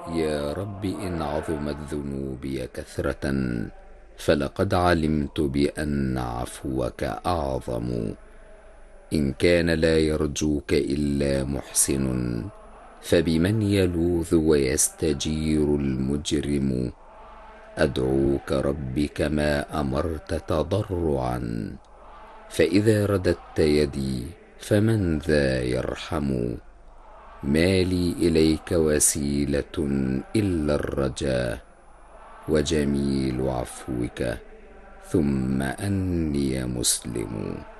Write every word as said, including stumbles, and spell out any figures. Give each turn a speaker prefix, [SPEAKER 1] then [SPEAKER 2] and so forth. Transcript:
[SPEAKER 1] يا رب إن عظمت ذنوبي كثرة فلقد علمت بأن عفوك أعظم. إن كان لا يرجوك إلا محسن فبمن يلوذ ويستجير المجرم. أدعوك رب كما أمرت تضرعا فإذا رددت يدي فمن ذا يرحم. ما لي إليك وسيلة إلا الرجاء وجميل عفوك ثم أني مسلم.